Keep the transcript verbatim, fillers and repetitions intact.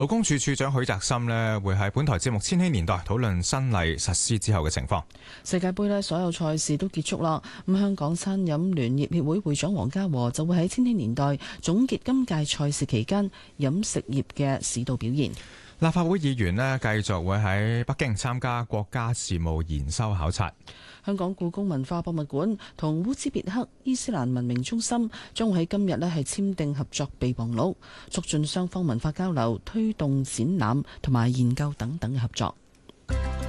勞工處處長許澤森呢會喺本台節目《千禧年代》討論新例實施之後嘅情況。 世界盃呢所有賽事都結束啦，咁香港餐飲聯業協會會長黃家和就會喺《千禧年代》總結今屆賽事期間飲食業嘅市道表現。 立法會議員呢繼續會喺北京參加國家事務研修考察。 香港故宮文化博物館同烏茲別克伊斯蘭文明中心將會喺今日呢係簽訂合作備忘錄，促進雙方文化交流，推動展覽同埋研究等等嘅合作。